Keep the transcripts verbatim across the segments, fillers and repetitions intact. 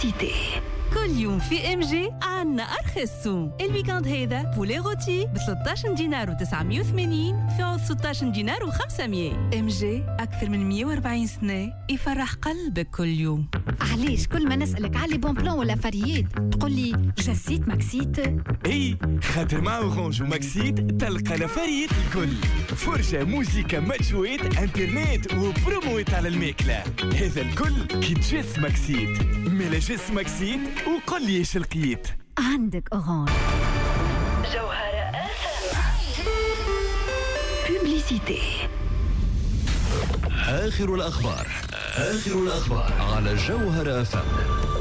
بوبليسيتي. كل يوم في ام جي عنا ارخص سوم. الويكاند هذا بولي روتي ب ثلاثة عشر دينار وتسعمية وثمانين في عوض ستة عشر دينار وخمسمية. ام جي اكثر من مية وأربعين سنه يفرح قلبك كل يوم. علاش كل ما نسألك على بون بلان ولا فريات تقول لي جسيت ماكسيت؟ اي خاطر مع اورانج وماكسيت تلقى لفريات الكل، فرجة موسيقى ماتشويت انترنت وبرومويت على الماكلة. هذا الكل كي تجس ماكسيت. ملا جس ماكسيت وقل لي ايش لقيت. عندك اورانج. جوهرة بوبليسيتي. آخر الأخبار آخر الأخبار على جوهرة أف أم.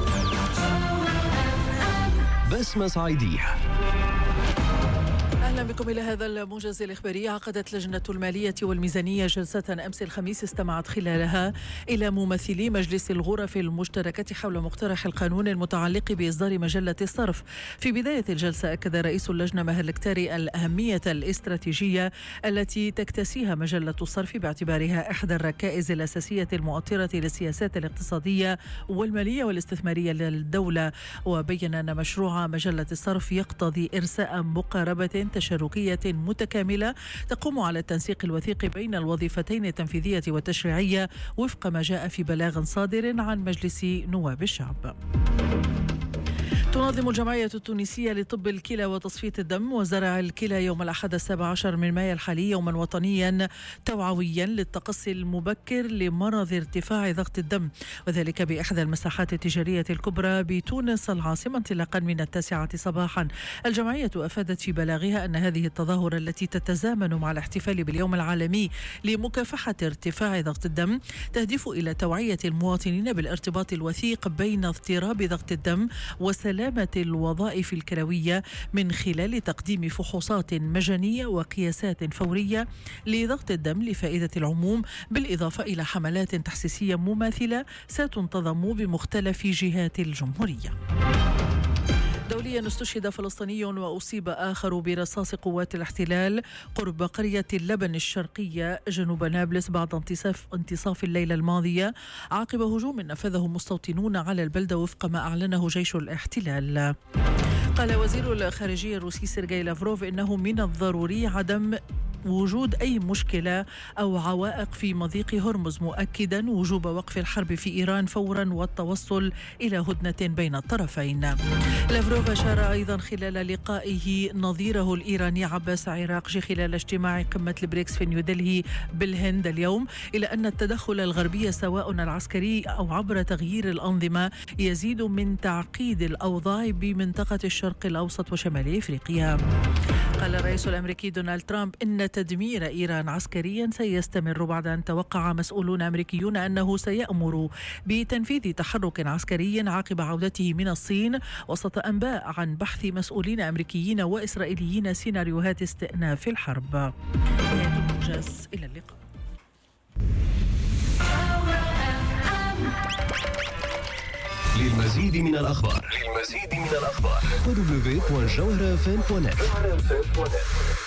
بسمة صعيدية. أهلا بكم إلى هذا الموجز الإخباري. عقدت لجنة المالية والميزانية جلسة أمس الخميس استمعت خلالها إلى ممثلي مجلس الغرف المشتركة حول مقترح القانون المتعلق بإصدار مجلة الصرف. في بداية الجلسة أكد رئيس اللجنة ماهر الكتاري الأهمية الاستراتيجية التي تكتسيها مجلة الصرف باعتبارها إحدى الركائز الأساسية المؤطرة للسياسات الاقتصادية والمالية والاستثمارية للدولة. وبين أن مشروع مجلة الصرف يقتضي إرساء مقاربة تشاركية متكاملة تقوم على التنسيق الوثيق بين الوظيفتين التنفيذية والتشريعية وفق ما جاء في بلاغ صادر عن مجلس نواب الشعب. تنظم الجمعية التونسية لطب الكلى وتصفية الدم وزرع الكلى يوم الأحد السابع عشر من مايو الحالي يوما وطنيا توعويا للتقصي المبكر لمرض ارتفاع ضغط الدم، وذلك بإحدى المساحات التجارية الكبرى بتونس العاصمة انطلاقا من التاسعة صباحا. الجمعية أفادت في بلاغها أن هذه التظاهرة التي تتزامن مع الاحتفال باليوم العالمي لمكافحة ارتفاع ضغط الدم تهدف إلى توعية المواطنين بالارتباط الوثيق بين اضطراب ضغط الدم وسلامة الوظائف الكلوية من خلال تقديم فحوصات مجانية وقياسات فورية لضغط الدم لفائدة العموم، بالإضافة إلى حملات تحسيسية مماثلة ستنتظم بمختلف جهات الجمهورية. دوليا استشهد فلسطيني وأصيب آخر برصاص قوات الاحتلال قرب قرية اللبن الشرقية جنوب نابلس بعد انتصاف انتصاف الليلة الماضية عقب هجوم نفذه مستوطنون على البلدة وفق ما أعلنه جيش الاحتلال. قال وزير الخارجية الروسي سيرجي لافروف إنه من الضروري عدم وجود أي مشكلة أو عوائق في مضيق هرمز، مؤكدا وجوب وقف الحرب في إيران فورا والتوصل إلى هدنة بين الطرفين. لافروف أشار أيضا خلال لقائه نظيره الإيراني عباس عراقجي خلال اجتماع قمة البريكس في نيودلهي بالهند اليوم إلى أن التدخل الغربي سواء العسكري أو عبر تغيير الأنظمة يزيد من تعقيد الأوضاع بمنطقة الشرق الأوسط وشمال إفريقيا. قال الرئيس الأمريكي دونالد ترامب إن تدمير إيران عسكريا سيستمر بعد أن توقع مسؤولون أمريكيون أنه سيأمر بتنفيذ تحرك عسكري عقب عودته من الصين، وسط أنباء عن بحث مسؤولين أمريكيين وإسرائيليين سيناريوهات استئناف الحرب. نهاية الموجز، إلى اللقاء. للمزيد من الأخبار للمزيد من الأخبار دبليو دبليو دوت جوهرة اف ام دوت نت.